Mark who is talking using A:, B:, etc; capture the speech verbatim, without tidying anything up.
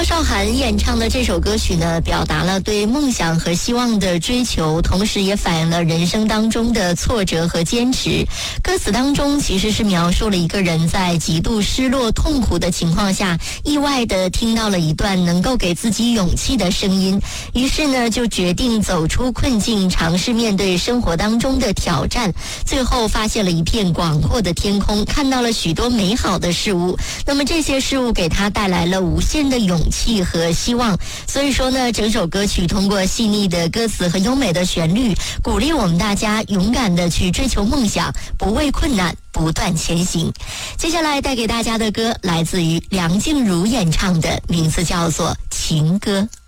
A: 韶涵演唱的这首歌曲呢，表达了对梦想和希望的追求，同时也反映了人生当中的挫折和坚持。歌词当中其实是描述了一个人在极度失落痛苦的情况下，意外的听到了一段能够给自己勇气的声音，于是呢就决定走出困境，尝试面对生活当中的挑战，最后发现了一片广阔的天空，看到了许多美好的事物。那么这些事物给他带来了无限的勇气和希望。所以说呢，整首歌曲通过细腻的歌词和优美的旋律，鼓励我们大家勇敢的去追求梦想，不畏困难，不断前行。接下来带给大家的歌来自于梁静茹演唱的，名字叫做《情歌》。